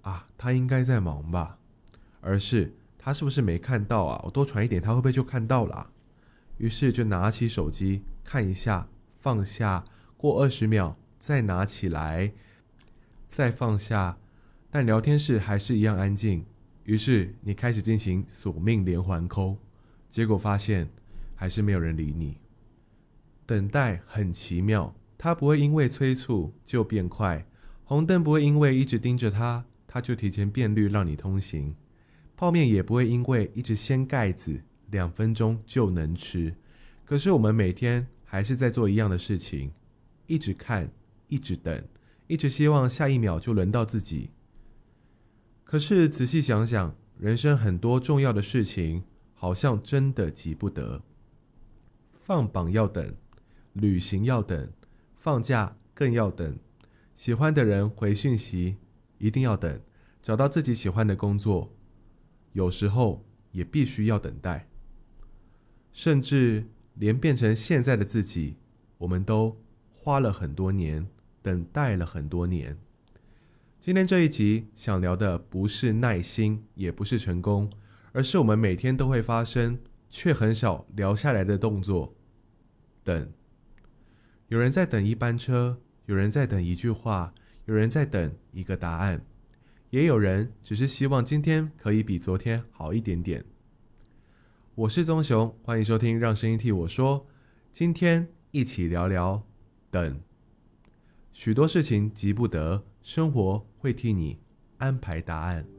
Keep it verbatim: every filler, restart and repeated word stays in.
啊，他应该在忙吧，而是他是不是没看到啊？我多传一点，他会不会就看到了啊？于是就拿起手机看一下，放下，过二十秒再拿起来，再放下，但聊天室还是一样安静。于是你开始进行索命连环扣，结果发现还是没有人理你。等待很奇妙，它不会因为催促就变快，红灯不会因为一直盯着它，它就提前变绿让你通行。泡面也不会因为一直掀盖子，两分钟就能吃。可是我们每天还是在做一样的事情，一直看，一直等，一直希望下一秒就轮到自己。可是仔细想想，人生很多重要的事情好像真的急不得。放榜要等，旅行要等，放假更要等，喜欢的人回讯息一定要等，找到自己喜欢的工作有时候也必须要等待，甚至连变成现在的自己，我们都花了很多年，等待了很多年。今天这一集想聊的不是耐心，也不是成功，而是我们每天都会发生却很少聊下来的动作。等，有人在等一班车，有人在等一句话，有人在等一个答案，也有人只是希望今天可以比昨天好一点点。我是宗雄，欢迎收听让声音替我说。今天一起聊聊等。许多事情急不得，生活会替你安排答案。